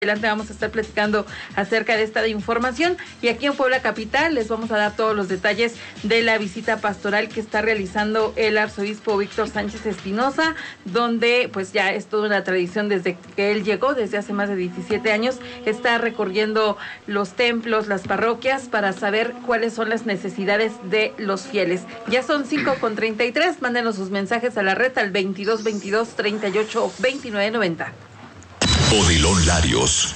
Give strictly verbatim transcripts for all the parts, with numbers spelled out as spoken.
Adelante vamos a estar platicando acerca de esta información, y aquí en Puebla Capital les vamos a dar todos los detalles de la visita pastoral que está realizando el arzobispo Víctor Sánchez Espinosa, donde pues ya es toda una tradición desde que él llegó, desde hace más de diecisiete años, está recorriendo los templos, las parroquias, para saber cuáles son las necesidades de los fieles. Ya son cinco con treinta y tres, mándenos sus mensajes a la red al veintidós veintidós treinta y ocho veintinueve noventa. Odilon Larios.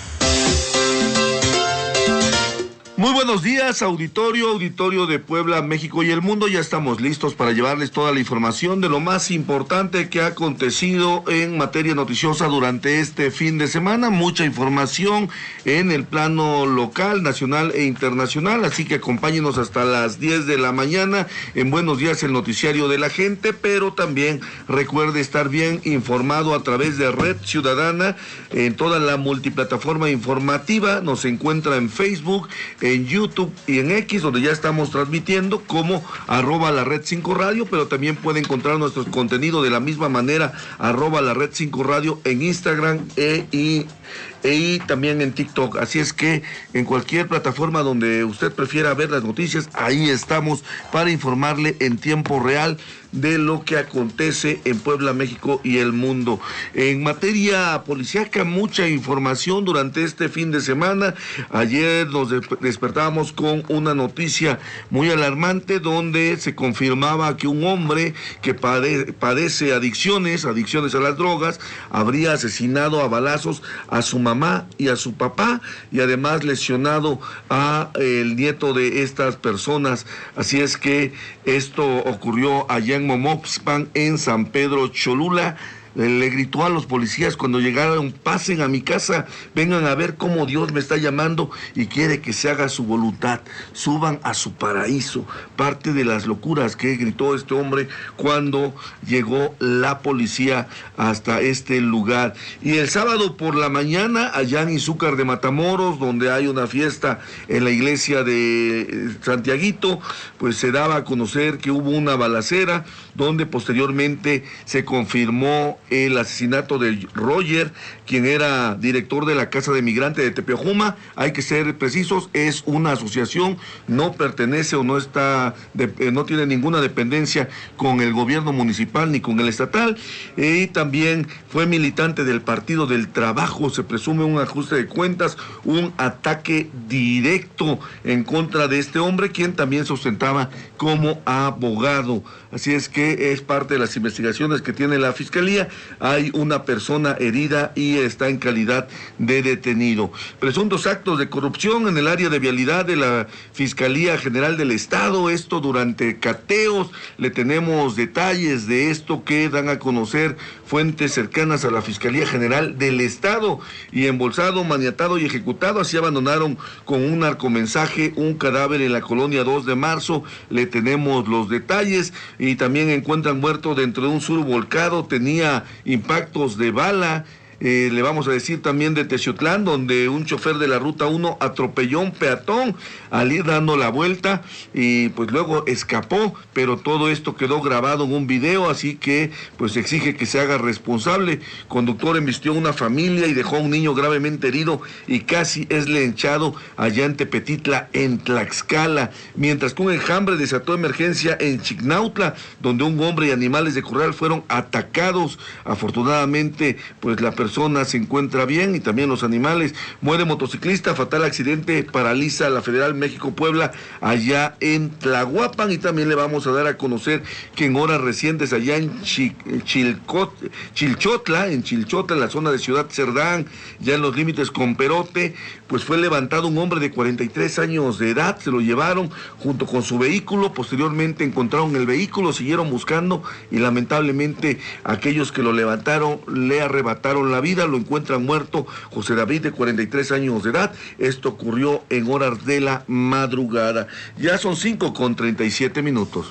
Muy buenos días, auditorio, auditorio de Puebla, México y el mundo. Ya estamos listos para llevarles toda la información de lo más importante que ha acontecido en materia noticiosa durante este fin de semana. Mucha información en el plano local, nacional e internacional, así que acompáñenos hasta las diez de la mañana en Buenos Días, el noticiario de la gente, pero también recuerde estar bien informado a través de Red Ciudadana en toda la multiplataforma informativa. Nos encuentra en Facebook, en YouTube y en X, donde ya estamos transmitiendo como arroba la red cinco radio, pero también puede encontrar nuestro contenido de la misma manera, arroba la red cinco radio en Instagram e, y, e, y también en TikTok. Así es que en cualquier plataforma donde usted prefiera ver las noticias, ahí estamos para informarle en tiempo real de lo que acontece en Puebla, México y el mundo. En materia policíaca, mucha información durante este fin de semana. Ayer nos despertábamos con una noticia muy alarmante donde se confirmaba que un hombre que pade padece adicciones, adicciones a las drogas, habría asesinado a balazos a su mamá y a su papá, y además lesionado a el nieto de estas personas. Así es que esto ocurrió allá en Momoxpan, en San Pedro Cholula. Le gritó a los policías cuando llegaron: pasen a mi casa, vengan a ver cómo Dios me está llamando y quiere que se haga su voluntad, suban a su paraíso. Parte de las locuras que gritó este hombre cuando llegó la policía hasta este lugar. Y el sábado por la mañana, allá en Izúcar de Matamoros, donde hay una fiesta en la iglesia de Santiaguito, pues se daba a conocer que hubo una balacera, donde posteriormente se confirmó el asesinato de Roger, quien era director de la Casa de Migrante de Tepeojuma. Hay que ser precisos, es una asociación, no pertenece o no está, de, eh, no tiene ninguna dependencia con el gobierno municipal ni con el estatal, y también fue militante del Partido del Trabajo. Se presume un ajuste de cuentas, un ataque directo en contra de este hombre, quien también se ostentaba como abogado. Así es que es parte de las investigaciones que tiene la Fiscalía. Hay una persona herida y está en calidad de detenido. Presuntos actos de corrupción en el área de vialidad de la Fiscalía General del Estado, esto durante cateos. Le tenemos detalles de esto que dan a conocer fuentes cercanas a la Fiscalía General del Estado. Y embolsado, maniatado y ejecutado, así abandonaron con un narcomensaje un cadáver en la colonia dos de marzo. Le tenemos los detalles. Y también encuentran muerto dentro de un sur volcado, tenía impactos de bala. Eh, le vamos a decir también de Teciutlán, donde un chofer de la ruta uno atropelló a un peatón al ir dando la vuelta y pues luego escapó, pero todo esto quedó grabado en un video, así que pues exige que se haga responsable. Conductor embistió a una familia y dejó a un niño gravemente herido y casi es linchado allá en Tepetitla, en Tlaxcala, mientras que un enjambre desató emergencia en Chignautla, donde un hombre y animales de corral fueron atacados. Afortunadamente, pues la persona persona se encuentra bien y también los animales. Muere motociclista, fatal accidente, paraliza la Federal México-Puebla allá en Tlahuapan. Y también le vamos a dar a conocer que en horas recientes allá en Chilcot, Chilchotla, en Chilchotla, en la zona de Ciudad Cerdán, ya en los límites con Perote, pues fue levantado un hombre de cuarenta y tres años de edad. Se lo llevaron junto con su vehículo, posteriormente encontraron el vehículo, siguieron buscando y lamentablemente aquellos que lo levantaron le arrebataron la vida. Lo encuentran muerto José David, de cuarenta y tres años de edad. Esto ocurrió en horas de la madrugada. Ya son cinco con treinta y siete minutos.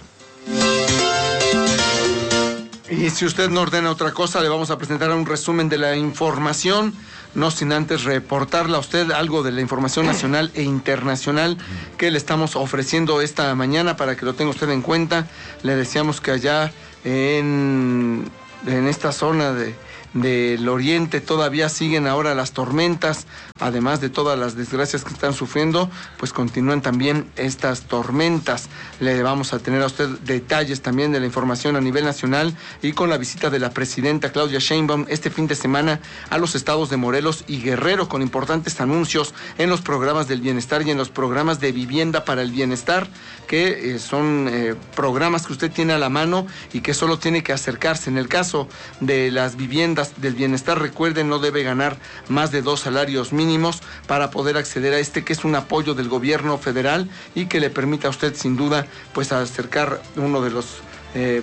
Y si usted no ordena otra cosa, le vamos a presentar un resumen de la información, no sin antes reportarle a usted algo de la información nacional e internacional que le estamos ofreciendo esta mañana para que lo tenga usted en cuenta. Le decíamos que allá en, en esta zona de del oriente todavía siguen ahora las tormentas, además de todas las desgracias que están sufriendo, pues continúan también estas tormentas. Le vamos a tener a usted detalles también de la información a nivel nacional y con la visita de la presidenta Claudia Sheinbaum este fin de semana a los estados de Morelos y Guerrero, con importantes anuncios en los programas del bienestar y en los programas de vivienda para el bienestar, que eh, son eh, programas que usted tiene a la mano y que solo tiene que acercarse. En el caso de las viviendas del bienestar, recuerden, no debe ganar más de dos salarios mínimos para poder acceder a este, que es un apoyo del gobierno federal y que le permite a usted sin duda pues acercar uno de los Eh,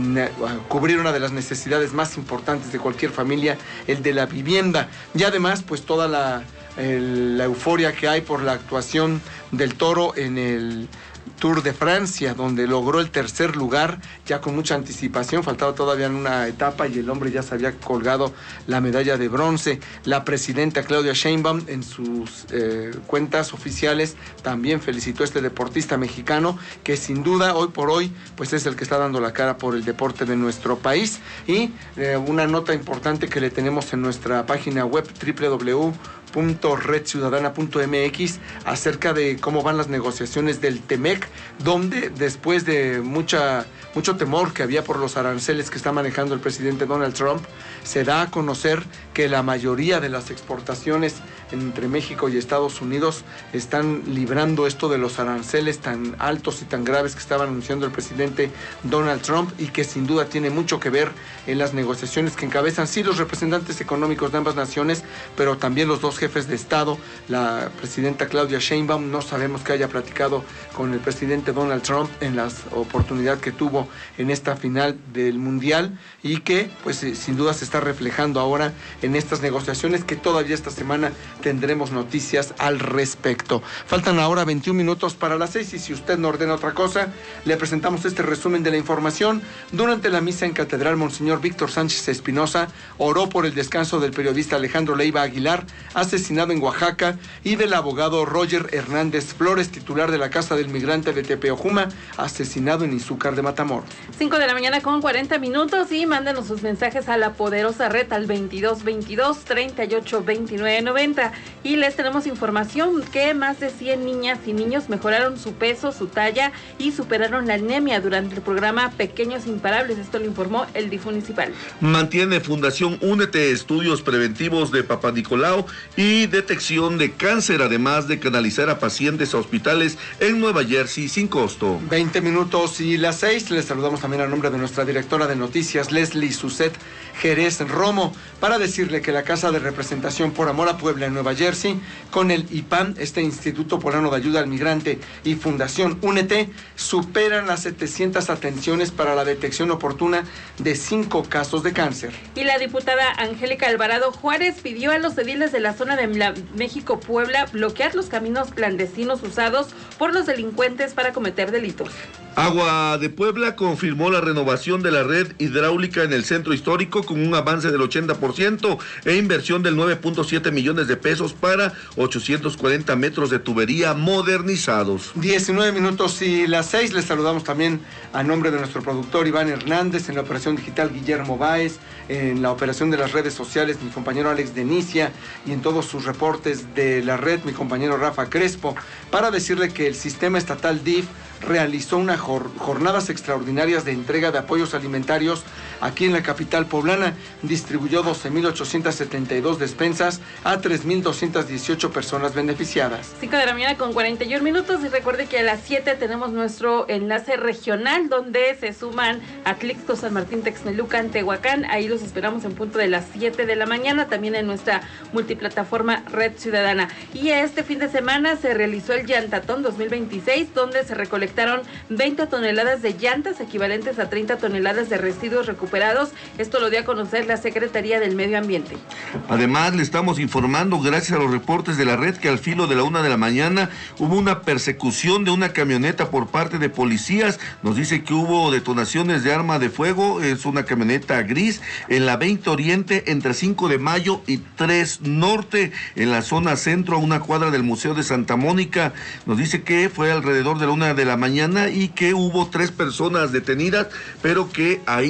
cubrir una de las necesidades más importantes de cualquier familia, el de la vivienda. Y además pues toda la, el, la euforia que hay por la actuación del Toro en el Tour de Francia, donde logró el tercer lugar, ya con mucha anticipación, faltaba todavía en una etapa y el hombre ya se había colgado la medalla de bronce. La presidenta Claudia Sheinbaum en sus eh, cuentas oficiales también felicitó a este deportista mexicano, que sin duda hoy por hoy pues es el que está dando la cara por el deporte de nuestro país. Y eh, una nota importante que le tenemos en nuestra página web doble u doble u doble u punto red ciudadana punto m x acerca de cómo van las negociaciones del Temec, donde después de mucha, mucho temor que había por los aranceles que está manejando el presidente Donald Trump, se da a conocer que la mayoría de las exportaciones entre México y Estados Unidos están librando esto de los aranceles tan altos y tan graves que estaba anunciando el presidente Donald Trump, y que sin duda tiene mucho que ver en las negociaciones que encabezan sí los representantes económicos de ambas naciones, pero también los dos jefes de Estado. La presidenta Claudia Sheinbaum no sabemos que haya platicado con el presidente Donald Trump en la oportunidad que tuvo en esta final del Mundial, y que pues sin duda se está reflejando ahora en estas negociaciones, que todavía esta semana tendremos noticias al respecto. Faltan ahora veintiún minutos para las seis, y si usted no ordena otra cosa, le presentamos este resumen de la información. Durante la misa en Catedral, Monseñor Víctor Sánchez Espinosa oró por el descanso del periodista Alejandro Leiva Aguilar, asesinado en Oaxaca, y del abogado Roger Hernández Flores, titular de la Casa del Migrante de Tepeojuma, asesinado en Izúcar de Matamoros. cinco de la mañana con cuarenta minutos, y mándenos sus mensajes a la poderosa red al veintidós veintidós treinta y ocho veintinueve noventa. Y les tenemos información que más de cien niñas y niños mejoraron su peso, su talla y superaron la anemia durante el programa Pequeños Imparables. Esto lo informó el D I F municipal. Mantiene Fundación Únete estudios preventivos de Papá Nicolau y detección de cáncer, además de canalizar a pacientes a hospitales en Nueva Jersey sin costo. veinte minutos y las seis. Les saludamos también a nombre de nuestra directora de noticias, Leslie Suset Jerez Romo, para decirle que la Casa de Representación por Amor a Puebla en Nueva Jersey, con el I P A M, este Instituto Poblano de Ayuda al Migrante, y Fundación Únete, superan las setecientas atenciones para la detección oportuna de cinco casos de cáncer. Y la diputada Angélica Alvarado Juárez pidió a los ediles de la zona de México-Puebla bloquear los caminos clandestinos usados por los delincuentes para cometer delitos. Agua de Puebla confirmó la renovación de la red hidráulica en el centro histórico con un avance del ochenta por ciento e inversión del nueve punto siete millones de pesos para ochocientos cuarenta metros de tubería modernizados. diecinueve minutos y las seis. Les saludamos también a nombre de nuestro productor Iván Hernández, en la operación digital Guillermo Báez, en la operación de las redes sociales mi compañero Alex Denicia, y en todos sus reportes de la red mi compañero Rafa Crespo, para decirle que el sistema estatal D I F realizó unas jornadas extraordinarias de entrega de apoyos alimentarios aquí en la capital poblana. Distribuyó doce mil ochocientas setenta y dos despensas a tres mil doscientas dieciocho personas beneficiadas. cinco de la mañana con cuarenta y un minutos, y recuerde que a las siete tenemos nuestro enlace regional, donde se suman Atlixco, San Martín, Texmelucan, Tehuacán. Ahí los esperamos en punto de las siete de la mañana, también en nuestra multiplataforma Red Ciudadana. Y este fin de semana se realizó el Llantatón dos mil veintiséis, donde se recolectaron veinte toneladas de llantas, equivalentes a treinta toneladas de residuos recuperados. Esto lo dio a conocer la Secretaría del Medio Ambiente. Además, le estamos informando, gracias a los reportes de la red, que al filo de la una de la mañana hubo una persecución de una camioneta por parte de policías. Nos dice que hubo detonaciones de arma de fuego. Es una camioneta gris en la veinte Oriente, entre cinco de mayo y tres Norte, en la zona centro, a una cuadra del Museo de Santa Mónica. Nos dice que fue alrededor de la una de la mañana y que hubo tres personas detenidas, pero que ahí quedó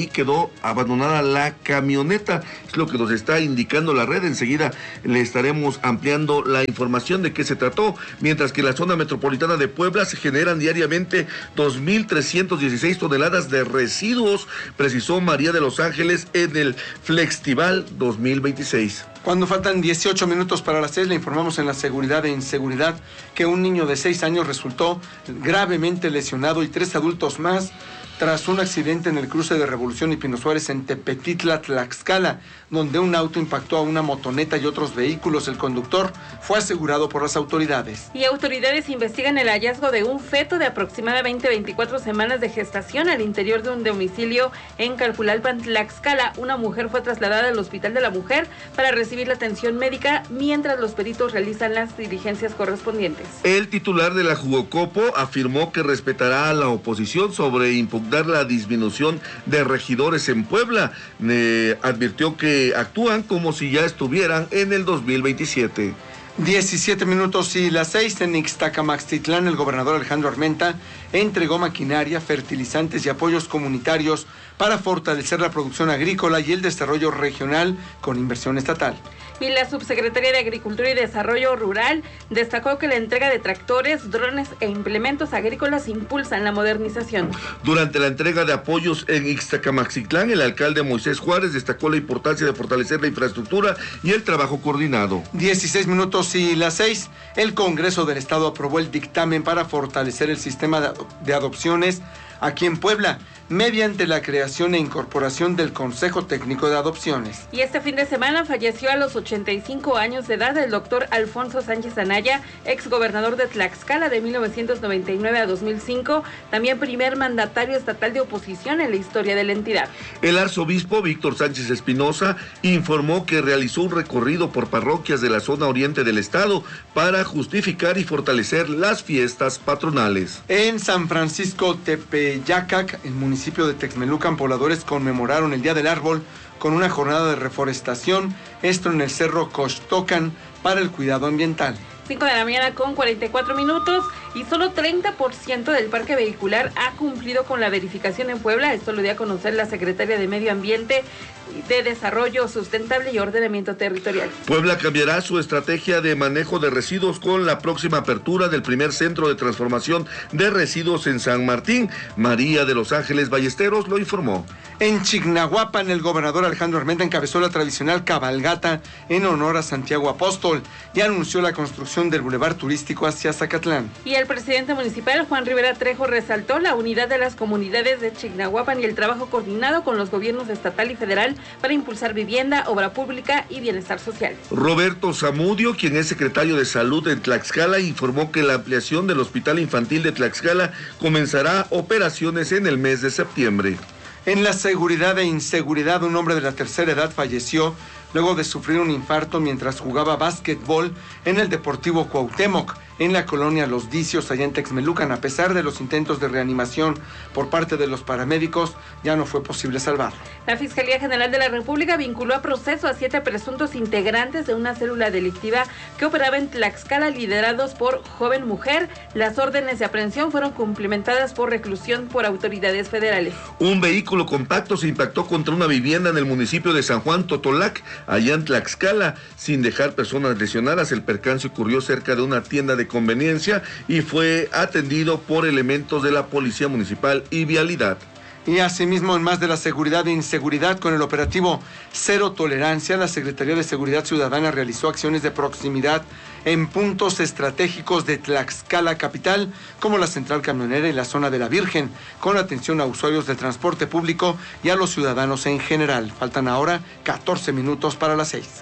quedó abandonada la camioneta. Es lo que nos está indicando la red. Enseguida le estaremos ampliando la información de qué se trató. Mientras que en la zona metropolitana de Puebla se generan diariamente dos mil trescientas dieciséis toneladas de residuos, precisó María de los Ángeles en el Flextival dos mil veintiséis. Cuando faltan dieciocho minutos para las seis, le informamos en la seguridad e inseguridad que un niño de seis años resultó gravemente lesionado y tres adultos más tras un accidente en el cruce de Revolución y Pino Suárez en Tepetitla, Tlaxcala, donde un auto impactó a una motoneta y otros vehículos. El conductor fue asegurado por las autoridades. Y autoridades investigan el hallazgo de un feto de aproximadamente veinticuatro semanas de gestación al interior de un domicilio en Calpulalpan, Tlaxcala. Una mujer fue trasladada al Hospital de la Mujer para recibir la atención médica mientras los peritos realizan las diligencias correspondientes. El titular de la Jugocopo afirmó que respetará a la oposición sobre impugnar la disminución de regidores en Puebla. Eh, advirtió que actúan como si ya estuvieran en el dos mil veintisiete. diecisiete minutos y las seis. En Ixtacamaxtitlán, el gobernador Alejandro Armenta entregó maquinaria, fertilizantes y apoyos comunitarios para fortalecer la producción agrícola y el desarrollo regional con inversión estatal. Y la subsecretaria de Agricultura y Desarrollo Rural destacó que la entrega de tractores, drones e implementos agrícolas impulsan la modernización. Durante la entrega de apoyos en Ixtacamaxitlán, el alcalde Moisés Juárez destacó la importancia de fortalecer la infraestructura y el trabajo coordinado. dieciséis minutos y las seis. El Congreso del Estado aprobó el dictamen para fortalecer el sistema de adopciones aquí en Puebla, mediante la creación e incorporación del Consejo Técnico de Adopciones. Y este fin de semana falleció a los ochenta y cinco años de edad el doctor Alfonso Sánchez Anaya, ex gobernador de Tlaxcala de mil novecientos noventa y nueve a dos mil cinco, también primer mandatario estatal de oposición en la historia de la entidad. El arzobispo Víctor Sánchez Espinosa informó que realizó un recorrido por parroquias de la zona oriente del estado para justificar y fortalecer las fiestas patronales. En San Francisco Tepeyacac, el municipio municipio de Texmelucan, pobladores conmemoraron el Día del Árbol con una jornada de reforestación, esto en el Cerro Coxtocan, para el cuidado ambiental. cinco de la mañana con cuarenta y cuatro minutos y solo treinta por ciento del parque vehicular ha cumplido con la verificación en Puebla. Esto lo dio a conocer la secretaria de Medio Ambiente, de Desarrollo Sustentable y Ordenamiento Territorial. Puebla cambiará su estrategia de manejo de residuos con la próxima apertura del primer centro de transformación de residuos en San Martín. María de los Ángeles Ballesteros lo informó. En Chignahuapan, el gobernador Alejandro Armenta encabezó la tradicional cabalgata en honor a Santiago Apóstol y anunció la construcción del bulevar turístico hacia Zacatlán. Y el presidente municipal, Juan Rivera Trejo, resaltó la unidad de las comunidades de Chignahuapan y el trabajo coordinado con los gobiernos estatal y federal para impulsar vivienda, obra pública y bienestar social. Roberto Zamudio, quien es secretario de Salud en Tlaxcala, informó que la ampliación del Hospital Infantil de Tlaxcala comenzará operaciones en el mes de septiembre. En la seguridad e inseguridad, un hombre de la tercera edad falleció luego de sufrir un infarto mientras jugaba básquetbol en el Deportivo Cuauhtémoc, en la colonia Los Dicios, allá en Texmelucan. A pesar de los intentos de reanimación por parte de los paramédicos, ya no fue posible salvarlo. La Fiscalía General de la República vinculó a proceso a siete presuntos integrantes de una célula delictiva que operaba en Tlaxcala, liderados por joven mujer. Las órdenes de aprehensión fueron cumplimentadas por reclusión por autoridades federales. Un vehículo compacto se impactó contra una vivienda en el municipio de San Juan Totolac, allá en Tlaxcala, sin dejar personas lesionadas. El percance ocurrió cerca de una tienda de conveniencia y fue atendido por elementos de la Policía Municipal y Vialidad. Y asimismo, en más de la seguridad e inseguridad, con el operativo Cero Tolerancia, la Secretaría de Seguridad Ciudadana realizó acciones de proximidad en puntos estratégicos de Tlaxcala capital, como la central camionera y la zona de la Virgen, con atención a usuarios del transporte público y a los ciudadanos en general. Faltan ahora catorce minutos para las seis.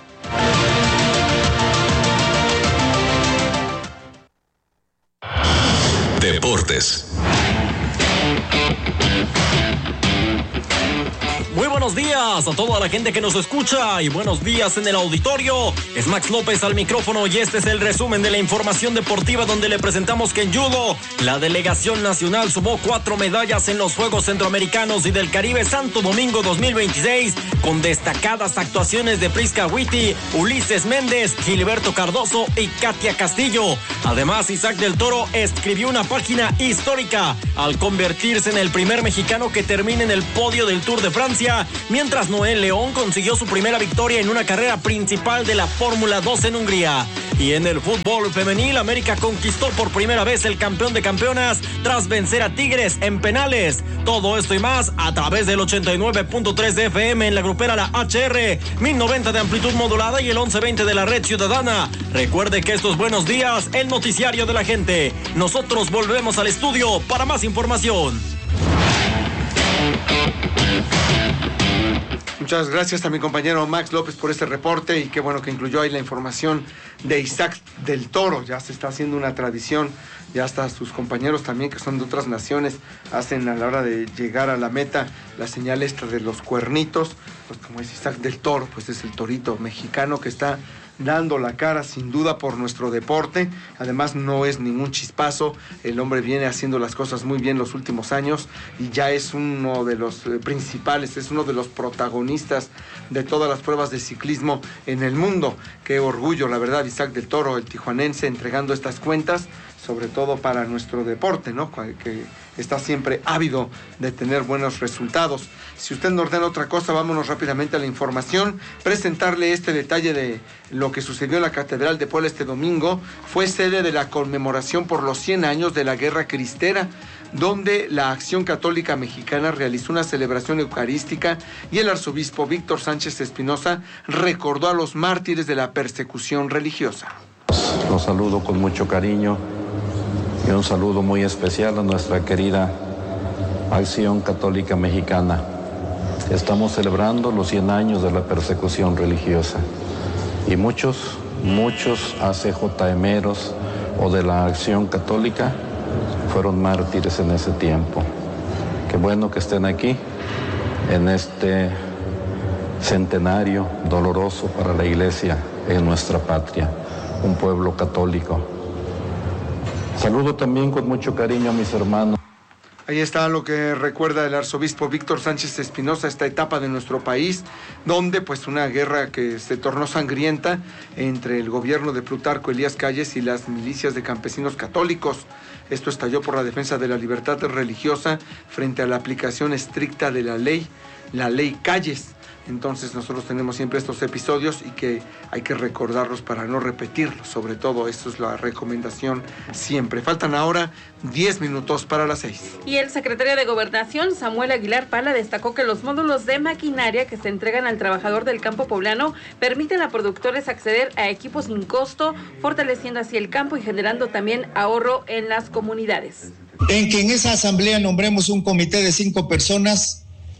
Deportes. Muy buenos días a toda la gente que nos escucha y buenos días en el auditorio. Es Max López al micrófono y este es el resumen de la información deportiva, donde le presentamos que en judo la delegación nacional sumó cuatro medallas en los Juegos Centroamericanos y del Caribe Santo Domingo dos mil veintiséis, con destacadas actuaciones de Prisca Witty, Ulises Méndez, Gilberto Cardoso y Katia Castillo. Además, Isaac del Toro escribió una página histórica al convertirse en el primer mexicano que termine en el podio del Tour de Francia mientras Noel León consiguió su primera victoria en una carrera principal de la Fórmula dos en Hungría. Y en el fútbol femenil, América conquistó por primera vez el campeón de campeonas tras vencer a Tigres en penales. Todo esto y más a través del ochenta y nueve punto tres de F M en la grupera La H R, mil noventa de amplitud modulada y el once veinte de la red ciudadana. Recuerde que estos Buenos Días, el noticiario de la gente. Nosotros volvemos al estudio para más información. Muchas gracias a mi compañero Max López por este reporte y qué bueno que incluyó ahí la información de Isaac del Toro. Ya se está haciendo una tradición, ya hasta sus compañeros también que son de otras naciones hacen a la hora de llegar a la meta la señal esta de los cuernitos. Pues como es Isaac del Toro, pues es el torito mexicano que está dando la cara sin duda por nuestro deporte. Además no es ningún chispazo, el hombre viene haciendo las cosas muy bien los últimos años y ya es uno de los principales, es uno de los protagonistas de todas las pruebas de ciclismo en el mundo. Qué orgullo, la verdad, Isaac del Toro, el tijuanense, entregando estas cuentas, sobre todo para nuestro deporte, ¿no? Que está siempre ávido de tener buenos resultados. Si usted no ordena otra cosa, vámonos rápidamente a la información. Presentarle este detalle de lo que sucedió en la Catedral de Puebla este domingo. Fue sede de la conmemoración por los cien años de la Guerra Cristera, donde la Acción Católica Mexicana realizó una celebración eucarística y el arzobispo Víctor Sánchez Espinosa recordó a los mártires de la persecución religiosa. Los saludo con mucho cariño y un saludo muy especial a nuestra querida Acción Católica Mexicana. Estamos celebrando los cien años de la persecución religiosa y muchos, muchos A C J Meros o de la Acción Católica fueron mártires en ese tiempo. Qué bueno que estén aquí en este centenario doloroso para la Iglesia en nuestra patria, un pueblo católico. Saludo también con mucho cariño a mis hermanos. Ahí está lo que recuerda el arzobispo Víctor Sánchez Espinosa, esta etapa de nuestro país, donde pues una guerra que se tornó sangrienta entre el gobierno de Plutarco Elías Calles y las milicias de campesinos católicos. Esto estalló por la defensa de la libertad religiosa frente a la aplicación estricta de la ley, la ley Calles. Entonces nosotros tenemos siempre estos episodios y que hay que recordarlos para no repetirlos. Sobre todo, eso es la recomendación siempre. Faltan ahora diez minutos para las seis. Y el secretario de Gobernación, Samuel Aguilar Pala, destacó que los módulos de maquinaria que se entregan al trabajador del campo poblano permiten a productores acceder a equipos sin costo, fortaleciendo así el campo y generando también ahorro en las comunidades. En que en esa asamblea nombremos un comité de cinco personas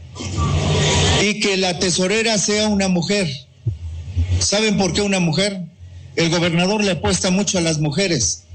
y que la tesorera sea una mujer. ¿Saben por qué una mujer? El gobernador le apuesta mucho a las mujeres.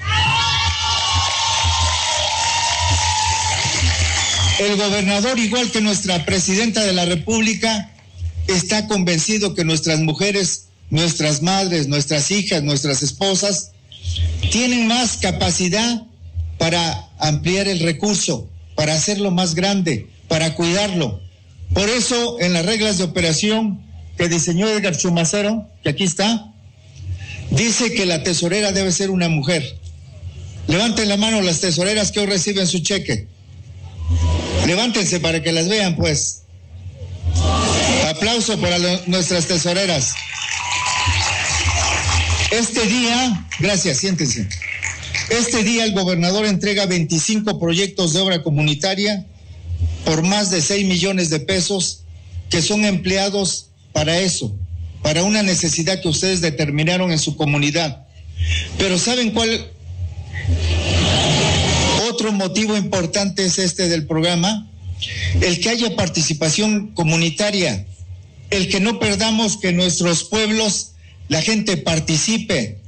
El gobernador, igual que nuestra presidenta de la República, está convencido que nuestras mujeres, nuestras madres, nuestras hijas, nuestras esposas, tienen más capacidad para ampliar el recurso, para hacerlo más grande, para cuidarlo. Por eso, en las reglas de operación que diseñó Edgar Chumacero, que aquí está, dice que la tesorera debe ser una mujer. Levanten la mano las tesoreras que hoy reciben su cheque. Levántense para que las vean, pues. Aplauso para lo, nuestras tesoreras. Este día, gracias, siéntense. Este día el gobernador entrega veinticinco proyectos de obra comunitaria por más de seis millones de pesos que son empleados para eso, para una necesidad que ustedes determinaron en su comunidad. Pero ¿saben cuál? Otro motivo importante es este del programa, el que haya participación comunitaria, el que no perdamos que nuestros pueblos, la gente participe.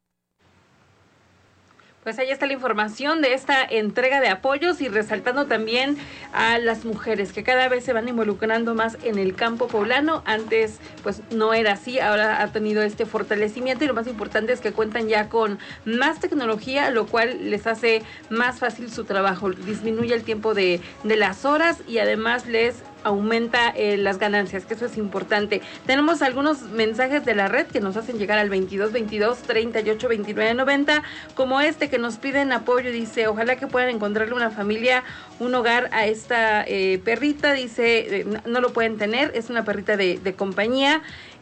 Pues ahí está la información de esta entrega de apoyos y resaltando también a las mujeres que cada vez se van involucrando más en el campo poblano. Antes pues no era así, ahora ha tenido este fortalecimiento y lo más importante es que cuentan ya con más tecnología, lo cual les hace más fácil su trabajo, disminuye el tiempo de, de las horas y además les aumenta eh, las ganancias, que eso es importante. Tenemos algunos mensajes de la red que nos hacen llegar al veintidós veintidós treinta y ocho veintinueve noventa, como este que nos piden apoyo. Dice, ojalá que puedan encontrarle una familia, un hogar a esta eh, perrita. Dice, eh, no, no lo pueden tener, es una perrita de, de compañía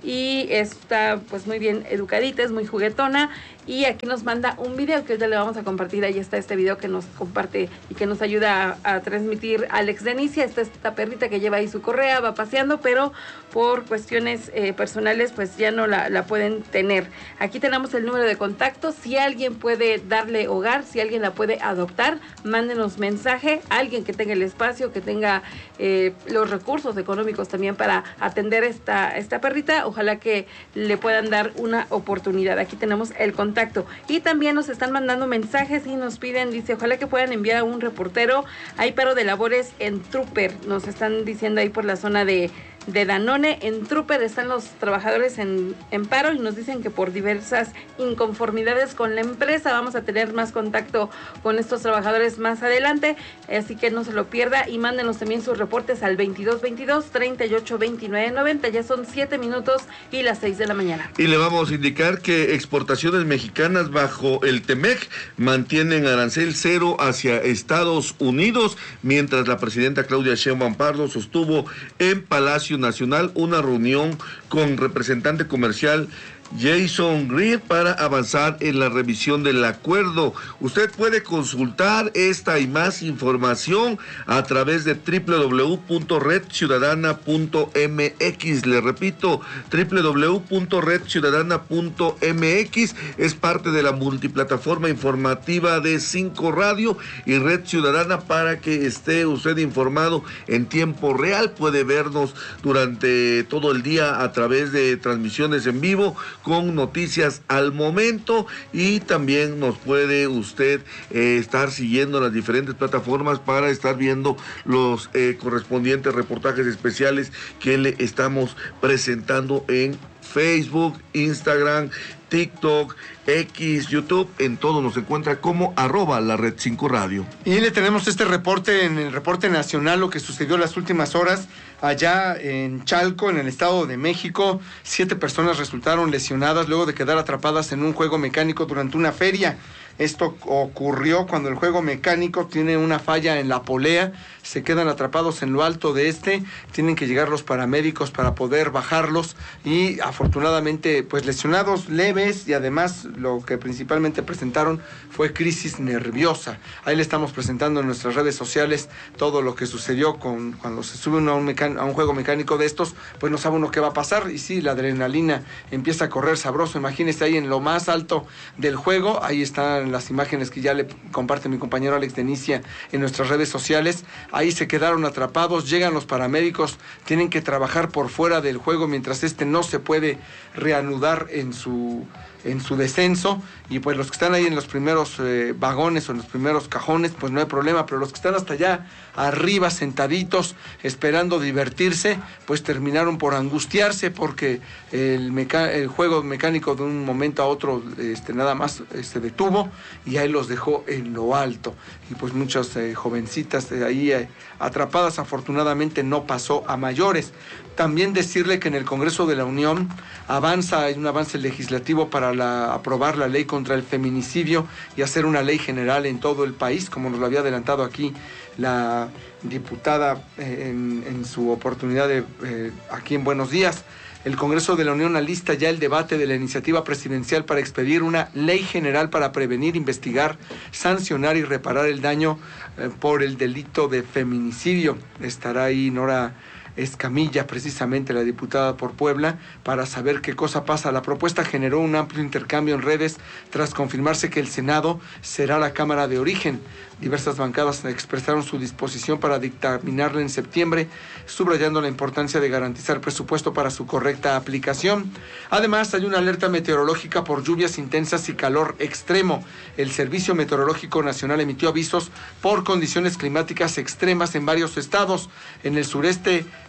y está pues muy bien educadita, es muy juguetona. Y aquí nos manda un video que ahorita le vamos a compartir. Ahí está este video que nos comparte y que nos ayuda a, a transmitir Alex Denicia. Esta esta perrita que lleva ahí su correa, va paseando, pero por cuestiones eh, personales pues ya no la, la pueden tener. Aquí tenemos el número de contacto. Si alguien puede darle hogar, si alguien la puede adoptar, mándenos mensaje. Alguien que tenga el espacio, que tenga eh, los recursos económicos también para atender esta, esta perrita, ojalá que le puedan dar una oportunidad. Aquí tenemos el contacto. Contacto. Y también nos están mandando mensajes y nos piden, dice, ojalá que puedan enviar a un reportero. Hay paro de labores en Trooper, nos están diciendo ahí por la zona de, de Danone. En Trooper están los trabajadores en, en paro y nos dicen que por diversas inconformidades con la empresa. Vamos a tener más contacto con estos trabajadores más adelante, así que no se lo pierda y mándenos también sus reportes al veintidós veintidós treinta y ocho veintinueve noventa. Ya son siete minutos y las seis de la mañana. Y le vamos a indicar que exportaciones mexicanas mexicanas bajo el Temec mantienen arancel cero hacia Estados Unidos, mientras la presidenta Claudia Sheinbaum Pardo sostuvo en Palacio Nacional una reunión con representante comercial Jason Green para avanzar en la revisión del acuerdo. Usted puede consultar esta y más información a través de doble u doble u doble u punto red ciudadana punto m x. Le repito, doble u doble u doble u punto red ciudadana punto m x. Es parte de la multiplataforma informativa de Cinco Radio y Red Ciudadana para que esté usted informado en tiempo real. Puede vernos durante todo el día a través de transmisiones en vivo con noticias al momento, y también nos puede usted eh, estar siguiendo las diferentes plataformas para estar viendo los eh, correspondientes reportajes especiales que le estamos presentando en Facebook, Instagram, TikTok, X, YouTube. En todo nos encuentra como arroba la red cinco radio. Y le tenemos este reporte en el reporte nacional, lo que sucedió en las últimas horas allá en Chalco, en el Estado de México. Siete personas resultaron lesionadas luego de quedar atrapadas en un juego mecánico durante una feria. Esto ocurrió cuando el juego mecánico tiene una falla en la polea, se quedan atrapados en lo alto de este, tienen que llegar los paramédicos para poder bajarlos y afortunadamente pues lesionados leves, y además lo que principalmente presentaron fue crisis nerviosa. Ahí le estamos presentando en nuestras redes sociales todo lo que sucedió con cuando se sube uno a, un mecán- a un juego mecánico de estos, pues no sabe uno qué va a pasar, y sí, la adrenalina empieza a correr sabroso. Imagínese ahí en lo más alto del juego, ahí están las imágenes que ya le comparte mi compañero Alex Denicia en nuestras redes sociales. Ahí se quedaron atrapados, llegan los paramédicos, tienen que trabajar por fuera del juego mientras este no se puede reanudar en su en su descenso, y pues los que están ahí en los primeros eh, vagones o en los primeros cajones, pues no hay problema, pero los que están hasta allá arriba sentaditos esperando divertirse, pues terminaron por angustiarse porque el, meca- el juego mecánico de un momento a otro este, nada más eh, se detuvo y ahí los dejó en lo alto, y pues muchas eh, jovencitas eh, ahí eh, atrapadas. Afortunadamente no pasó a mayores. También decirle que en el Congreso de la Unión avanza, hay un avance legislativo para la, aprobar la ley contra el feminicidio y hacer una ley general en todo el país, como nos lo había adelantado aquí la diputada eh, en, en su oportunidad de, eh, aquí en Buenos Días. El Congreso de la Unión alista ya el debate de la iniciativa presidencial para expedir una ley general para prevenir, investigar, sancionar y reparar el daño eh, por el delito de feminicidio. Estará ahí Nora Escamilla, precisamente la diputada por Puebla, para saber qué cosa pasa. La propuesta generó un amplio intercambio en redes tras confirmarse que el Senado será la Cámara de origen. Diversas bancadas expresaron su disposición para dictaminarla en septiembre, subrayando la importancia de garantizar presupuesto para su correcta aplicación. Además, hay una alerta meteorológica por lluvias intensas y calor extremo. El Servicio Meteorológico Nacional emitió avisos por condiciones climáticas extremas en varios estados. En el sureste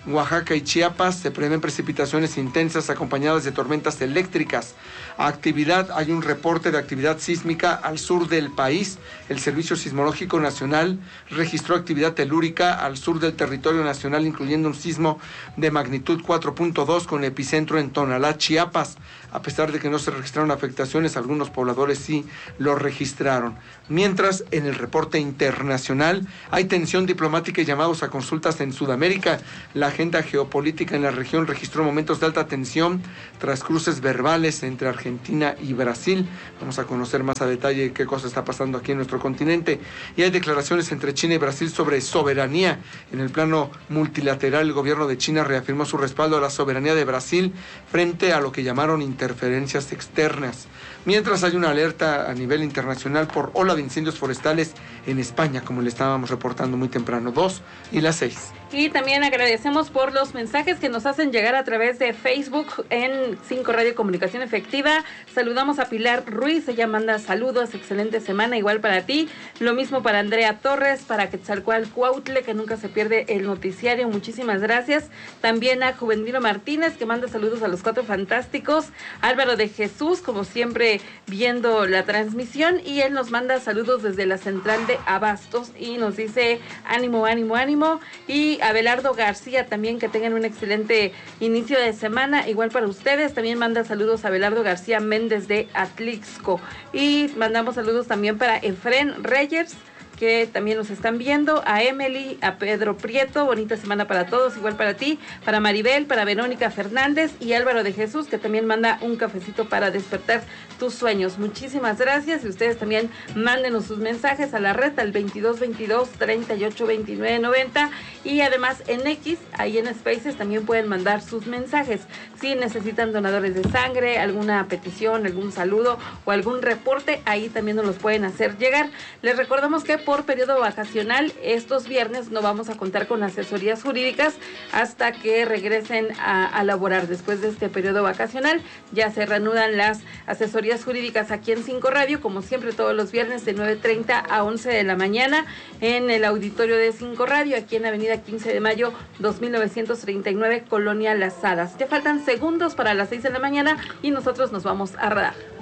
Oaxaca y Chiapas se prevén precipitaciones intensas acompañadas de tormentas eléctricas. Actividad, hay un reporte de actividad sísmica al sur del país. El Servicio Sismológico Nacional registró actividad telúrica al sur del territorio nacional, incluyendo un sismo de magnitud cuatro punto dos con epicentro en Tonalá, Chiapas. A pesar de que no se registraron afectaciones, algunos pobladores sí lo registraron. Mientras, en el reporte internacional, hay tensión diplomática y llamados a consultas en Sudamérica. La agenda geopolítica en la región registró momentos de alta tensión tras cruces verbales entre Argentina y Brasil. Vamos a conocer más a detalle qué cosa está pasando aquí en nuestro continente. Y hay declaraciones entre China y Brasil sobre soberanía. En el plano multilateral, el gobierno de China reafirmó su respaldo a la soberanía de Brasil frente a lo que llamaron interferencias externas. Mientras hay una alerta a nivel internacional por ola de incendios forestales en España, como le estábamos reportando muy temprano, dos y las seis. Y también agradecemos por los mensajes que nos hacen llegar a través de Facebook en cinco Radio Comunicación Efectiva. Saludamos a Pilar Ruiz, ella manda saludos, excelente semana, igual para ti. Lo mismo para Andrea Torres, para Quetzalcóatl Cuautle, que nunca se pierde el noticiario, muchísimas gracias. También a Juvendino Martínez, que manda saludos a los Cuatro Fantásticos. Álvaro de Jesús, como siempre, viendo la transmisión, y él nos manda saludos desde la central de Abastos y nos dice ánimo, ánimo, ánimo. Y Abelardo García también, que tengan un excelente inicio de semana, igual para ustedes. También manda saludos a Abelardo García Méndez de Atlixco, y mandamos saludos también para Efren Reyes, que también nos están viendo, a Emily, a Pedro Prieto, bonita semana para todos, igual para ti, para Maribel, para Verónica Fernández y Álvaro de Jesús, que también manda un cafecito para despertar tus sueños. Muchísimas gracias, y ustedes también mándenos sus mensajes a la red al veintidós veintidós treinta y ocho veintinueve noventa, y además en X, ahí en Spaces, también pueden mandar sus mensajes. Si necesitan donadores de sangre, alguna petición, algún saludo o algún reporte, ahí también nos los pueden hacer llegar. Les recordamos que por periodo vacacional, estos viernes no vamos a contar con asesorías jurídicas hasta que regresen a, a laborar. Después de este periodo vacacional ya se reanudan las asesorías jurídicas aquí en cinco Radio, como siempre todos los viernes de nueve treinta a once de la mañana en el auditorio de cinco Radio, aquí en Avenida quince de mayo dos mil novecientos treinta y nueve, Colonia Las Hadas. Ya faltan segundos para las seis de la mañana y nosotros nos vamos a radar.